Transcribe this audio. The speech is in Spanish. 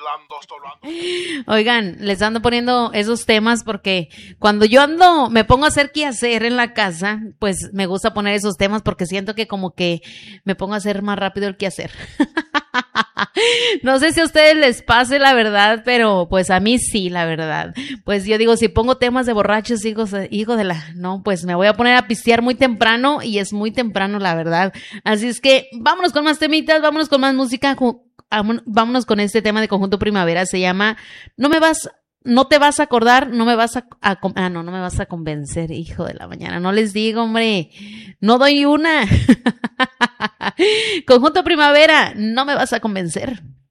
Oigan, les ando poniendo esos temas porque cuando yo me pongo a hacer quehacer en la casa, pues me gusta poner esos temas porque siento que como que me pongo a hacer más rápido el quehacer. No sé si a ustedes les pase la verdad, pero pues a mí sí, la verdad. Pues yo digo, si pongo temas de borrachos, no, pues me voy a poner a pistear muy temprano y es muy temprano, la verdad. Así es que vámonos con más temitas, vámonos con más música, vámonos con este tema de Conjunto Primavera. Se llama No te vas a acordar, no me vas no me vas a convencer, hijo de la mañana. No les digo, hombre, no doy una. Conjunto Primavera, no me vas a convencer.